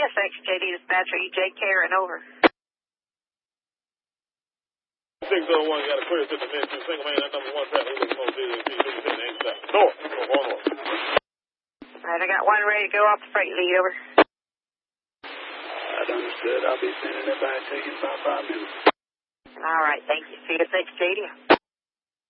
CSX JD dispatcher, EJ Karen, over. 601, got a clear 50 minutes to single man, that number 1 traffic, looking on JDC, 57 south. North, going north. All right, I got one ready to go off the freight lead, over. That's understood. I'll be sending it back to you in about 5 minutes. All right, thank you. CSX JD.